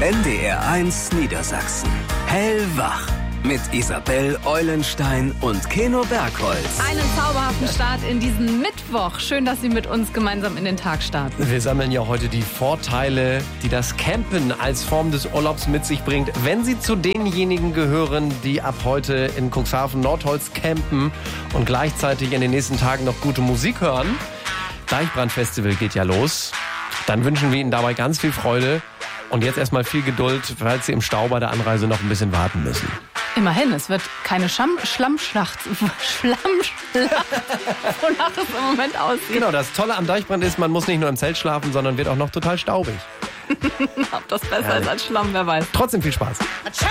NDR1 Niedersachsen. Hellwach. Mit Isabel Eulenstein und Keno Bergholz. Einen zauberhaften Start in diesen Mittwoch. Schön, dass Sie mit uns gemeinsam in den Tag starten. Wir sammeln ja heute die Vorteile, die das Campen als Form des Urlaubs mit sich bringt, wenn Sie zu denjenigen gehören, die ab heute in Cuxhaven Nordholz campen und gleichzeitig in den nächsten Tagen noch gute Musik hören. Deichbrand-Festival geht ja los. Dann wünschen wir Ihnen dabei ganz viel Freude und jetzt erstmal viel Geduld, falls Sie im Stau bei der Anreise noch ein bisschen warten müssen. Immerhin, es wird keine Schlammschlacht, wonach es im Moment aussieht. Genau, das Tolle am Deichbrand ist, man muss nicht nur im Zelt schlafen, sondern wird auch noch total staubig. Ob das besser ist als Schlamm, wer weiß. Trotzdem viel Spaß.